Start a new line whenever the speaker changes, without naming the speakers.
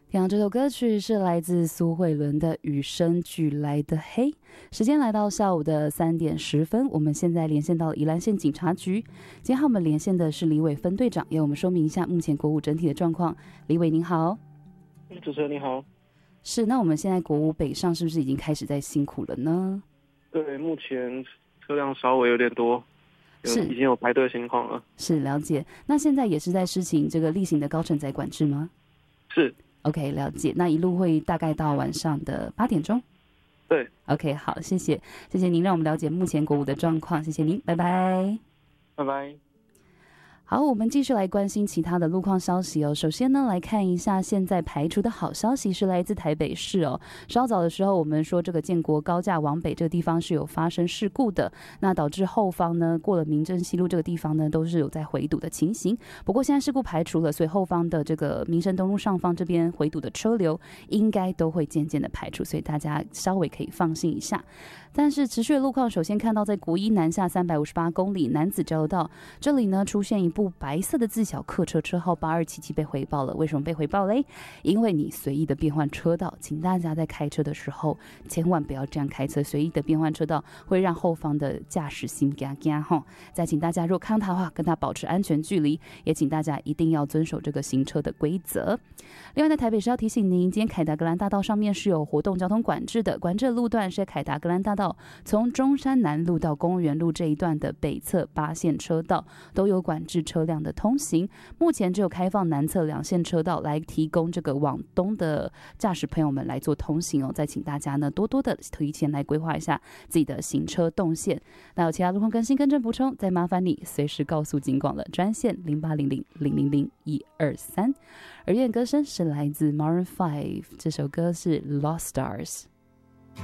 听到这首歌曲是来自苏慧伦的《与生俱来的黑》。时间来到下午的3:10，我们现在连线到宜兰县警察局。今天和我们连线的是李伟分队长，要我们说明一下目前国五整体的状况。李伟您好。
主持人你好。
是，那我们现在国五北上是不是已经开始在辛苦了呢？
对，目前车辆稍微有点多，已经有排队的情况了。
是，了解。那现在也是在施行这个例行的高承载管制吗？
是。
OK， 了解。那一路会大概到晚上的8点钟。
对。
OK， 好，谢谢您让我们了解目前国五的状况，谢谢您，拜拜。
拜拜。
好，我们继续来关心其他的路况消息哦。首先呢，来看一下现在排除的好消息是来自台北市哦。稍早的时候，我们说这个建国高架往北这个地方是有发生事故的，那导致后方呢过了民政西路这个地方呢都是有在回堵的情形。不过现在事故排除了，所以后方的这个民生东路上方这边回堵的车流应该都会渐渐的排除，所以大家稍微可以放心一下。但是持续的路况，首先看到在国一南下358公里男子交流道，这里呢出现一部白色的自小客车，车号8277被回报了。为什么被回报嘞？因为你随意的变换车道，请大家在开车的时候千万不要这样开车，随意的变换车道会让后方的驾驶心惊惊哈。再请大家如果看到他的话，跟他保持安全距离，也请大家一定要遵守这个行车的规则。另外在台北市要提醒您，今天凯达格兰大道上面是有活动交通管制的，管制的路段是在凯达格兰大道从中山南路到公园路这一段的北侧8线车道都有管制车辆的通行，目前只有开放南侧2线车道来提供这个往东的驾驶朋友们来做通行哦。再请大家呢多多的提前来规划一下自己的行车动线。那有其他路况更新更正补充，再麻烦你随时告诉警广了专线0800000123。而乐歌声是来自 Maroon 5，这首歌是 Lost Stars。